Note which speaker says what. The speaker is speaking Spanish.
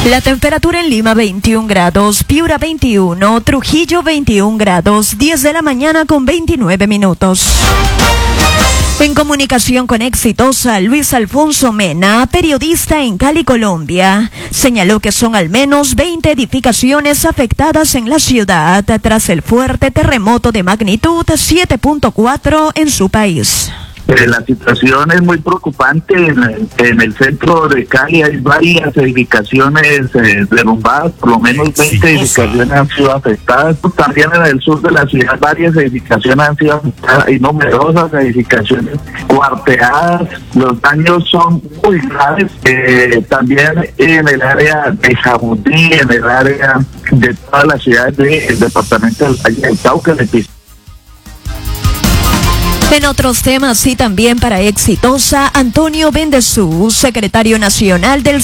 Speaker 1: La temperatura en Lima 21 grados, Piura 21, Trujillo 21 grados, 10 de la mañana con 29 minutos. En comunicación con Exitosa, Luis Alfonso Mena, periodista en Cali, Colombia, señaló que son al menos 20 edificaciones afectadas en la ciudad tras el fuerte terremoto de magnitud 7.4 en su país.
Speaker 2: La situación es muy preocupante. En el centro de Cali hay varias edificaciones derrumbadas, por lo menos 20 edificaciones han sido afectadas. También en el sur de la ciudad varias edificaciones han sido afectadas y numerosas edificaciones cuarteadas. Los daños son muy graves. También en el área de Jabundí, en el área de toda la ciudad del departamento del Valle del Cauca,
Speaker 1: En otros temas y también para Exitosa, Antonio Bendezú, secretario nacional del